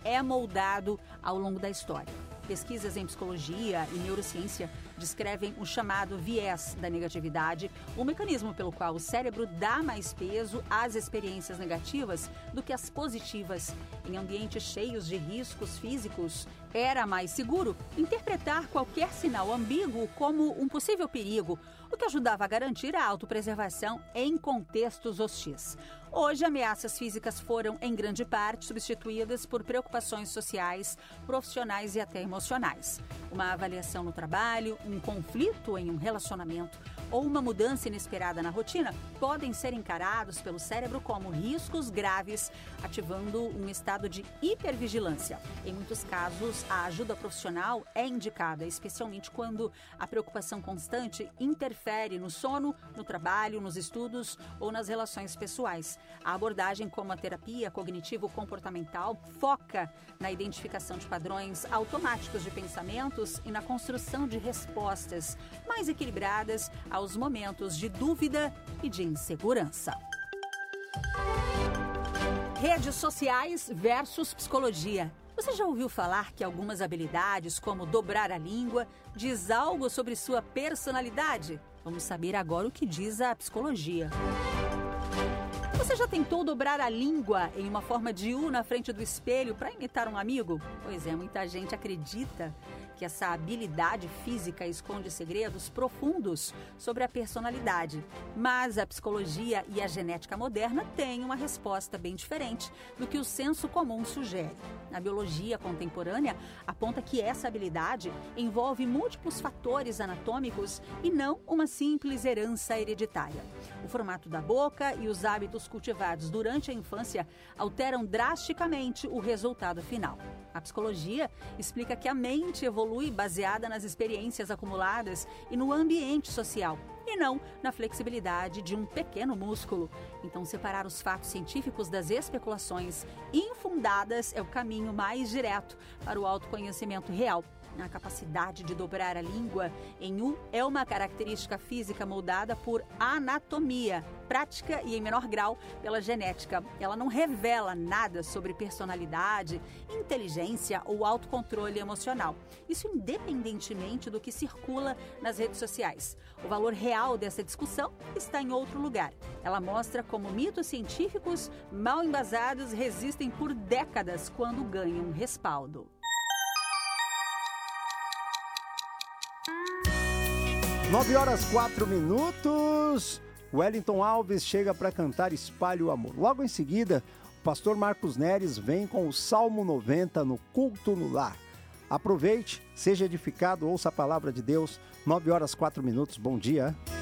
é moldado ao longo da história. Pesquisas em psicologia e neurociência descrevem o chamado viés da negatividade, o mecanismo pelo qual o cérebro dá mais peso às experiências negativas do que às positivas. Em ambientes cheios de riscos físicos, era mais seguro interpretar qualquer sinal ambíguo como um possível perigo, o que ajudava a garantir a autopreservação em contextos hostis. Hoje, ameaças físicas foram, em grande parte, substituídas por preocupações sociais, profissionais e até emocionais. Uma avaliação no trabalho, um conflito em um relacionamento ou uma mudança inesperada na rotina podem ser encarados pelo cérebro como riscos graves, ativando um estado de hipervigilância. Em muitos casos, a ajuda profissional é indicada, especialmente quando a preocupação constante interfere no sono, no trabalho, nos estudos ou nas relações pessoais. A abordagem como a terapia cognitivo-comportamental foca na identificação de padrões automáticos de pensamentos e na construção de respostas mais equilibradas aos momentos de dúvida e de insegurança. Redes sociais versus psicologia. Você já ouviu falar que algumas habilidades, como dobrar a língua, diz algo sobre sua personalidade? Vamos saber agora o que diz a psicologia. Você já tentou dobrar a língua em uma forma de U na frente do espelho para imitar um amigo? Pois é, muita gente acredita que essa habilidade física esconde segredos profundos sobre a personalidade. Mas a psicologia e a genética moderna têm uma resposta bem diferente do que o senso comum sugere. A biologia contemporânea aponta que essa habilidade envolve múltiplos fatores anatômicos e não uma simples herança hereditária. O formato da boca e os hábitos cultivados durante a infância alteram drasticamente o resultado final. A psicologia explica que a mente evolui baseada nas experiências acumuladas e no ambiente social, e não na flexibilidade de um pequeno músculo. Então, separar os fatos científicos das especulações infundadas é o caminho mais direto para o autoconhecimento real. A capacidade de dobrar a língua em U é uma característica física moldada por anatomia, prática e, em menor grau, pela genética. Ela não revela nada sobre personalidade, inteligência ou autocontrole emocional. Isso independentemente do que circula nas redes sociais. O valor real dessa discussão está em outro lugar. Ela mostra como mitos científicos mal embasados resistem por décadas quando ganham respaldo. 9h04. Wellington Alves chega para cantar Espalhe o Amor. Logo em seguida, o pastor Marcos Neres vem com o Salmo 90 no Culto no Lar. Aproveite, seja edificado, ouça a palavra de Deus. 9h04. Bom dia.